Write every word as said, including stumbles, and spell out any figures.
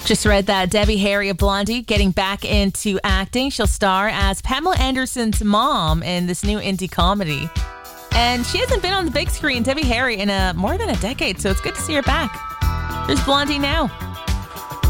Just read that Debbie Harry of Blondie getting back into acting. She'll star as Pamela Anderson's mom in this new indie comedy. And she hasn't been on the big screen, Debbie Harry, in a, more than a decade, so it's good to see her back. There's Blondie now.